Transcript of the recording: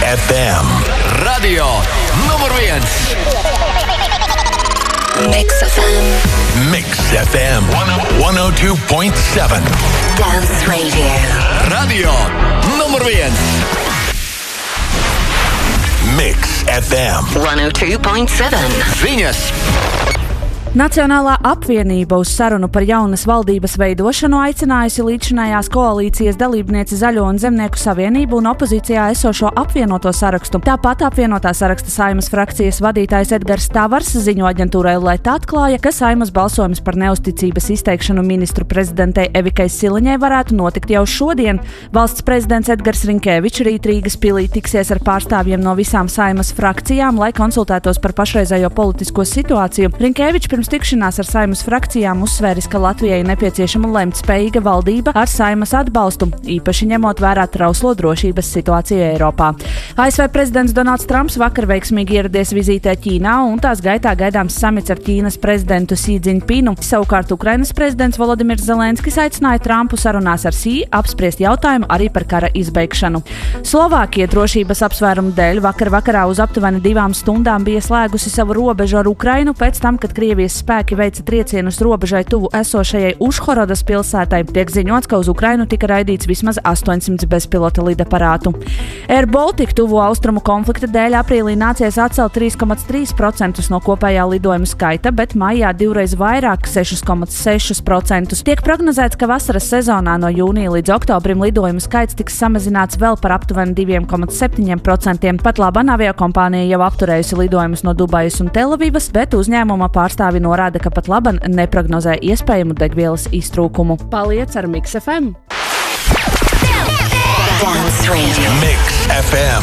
FM. Radio numur 1. Mix FM. Mix FM 102.7. Dance Radio. Radio numur 1. Mix FM 102.7. Ziņas. Nacionālā apvienība uz sarunu par jaunas valdības veidošanu aicinājusi līdzšinējās koalīcijas dalībnieci Zaļo un Zemnieku savienību un opozīcijā esošo apvienoto sarakstu. Tāpat apvienotā saraksta Saeimas frakcijas vadītājs Edgars Tavars ziņo aģentūrai LET atklāja, ka Saeimas balsojums par neusticības izteikšanu ministru prezidentei Evikai Siliņai varētu notikt jau šodien. Valsts prezidents Edgars Rinkēvičs rīt Rīgas pilī tiksies ar pārstāvjiem no visām Saeimas frakcijām, lai konsultētos par pašreizējo politisko situāciju. Rinkēvičs pirms tikšanās ar Saeimas frakcijām uzsvēris, ka Latvijai nepieciešama lemtspējīga valdība ar Saeimas atbalstu, īpaši ņemot vērā trauslo drošības situāciju Eiropā. ASV prezidents Donalds Trumps vakar veiksmīgi ieradies vizītē Ķīnā un tās gaitā gaidāms samits ar Ķīnas prezidentu Xi Jinpingu. Savukārt Ukrainas prezidents Volodimirs Zelenskis aicināja Trumpu sarunās ar Xi apspriest jautājumu arī par kara izbeigšanu. Slovākija drošības apsvērumu dēļ vakarā uz aptuveni 2 stundām bija slēgusi savu robežu ar Ukrainu pēc tam, kad Krievijas spēki veica triecienus robežai tuvu esošajai Užhorodas pilsētai. Tiek ziņots, ka uz Ukrainu tika raidīts vismaz 800 bezpilota lidaparātu. Air Baltica tuvo austrumu konflikta dēļ aprīlī nācies atcelt 3,3% no kopējā lidojuma skaita, bet maijā divreiz vairāk 6,6%. Tiek prognozēts, ka vasaras sezonā no jūnija līdz oktobrim lidojuma skaits tiks samazināts vēl par aptuveni 2,7%. Pat labi aviokompānija jau apturējusi lidojumus no Dubajas un Telavivas, bet uzņēmuma pārstāvi norāda, ka pat laban neprognozē iespējamu degvielas iztrūkumu. Paliec ar Mix FM! Dance Radio. Mix FM